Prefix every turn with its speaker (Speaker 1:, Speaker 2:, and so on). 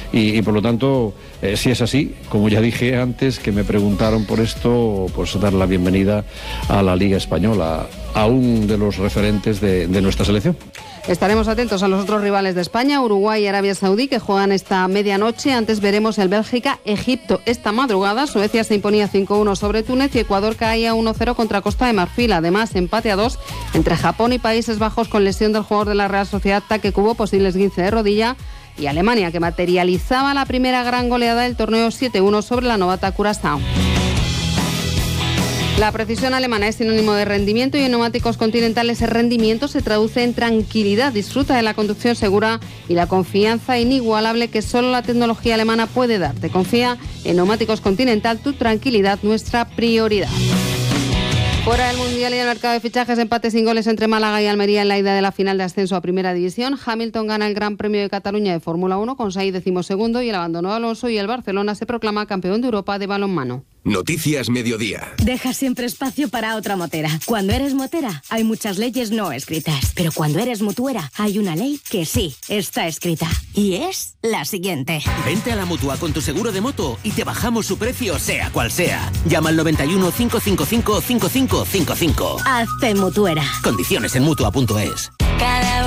Speaker 1: y por lo tanto, si es así, como ya dije antes que me preguntaron por esto, pues dar la bienvenida a la Liga Española, a un de los referentes de nuestra selección.
Speaker 2: Estaremos atentos a los otros rivales de España, Uruguay y Arabia Saudí, que juegan esta medianoche. Antes veremos el Bélgica-Egipto. Esta madrugada Suecia se imponía 5-1 sobre Túnez y Ecuador caía 1-0 contra Costa de Marfil. Además, empate a 2 entre Japón y Países Bajos con lesión del jugador de la Real Sociedad, Take Kubo, posible esguince de rodilla. Y Alemania, que materializaba la primera gran goleada del torneo 7-1 sobre la novata Curazao. La precisión alemana es sinónimo de rendimiento y en Neumáticos Continental ese rendimiento se traduce en tranquilidad. Disfruta de la conducción segura y la confianza inigualable que solo la tecnología alemana puede darte. Confía en Neumáticos Continental, tu tranquilidad, nuestra prioridad. Fuera del Mundial y el mercado de fichajes, empate sin goles entre Málaga y Almería en la ida de la final de ascenso a Primera División. Hamilton gana el Gran Premio de Cataluña de Fórmula 1 con Sainz 12º y el abandono de Alonso, y el Barcelona se proclama campeón de Europa de balonmano.
Speaker 3: Noticias Mediodía.
Speaker 4: Deja siempre espacio para otra motera. Cuando eres motera, hay muchas leyes no escritas. Pero cuando eres mutuera, hay una ley que sí está escrita. Y es la siguiente.
Speaker 5: Vente a la Mutua con tu seguro de moto y te bajamos su precio, sea cual sea. Llama al 91 555 5555.
Speaker 4: Hazte mutuera.
Speaker 5: Condiciones en Mutua.es.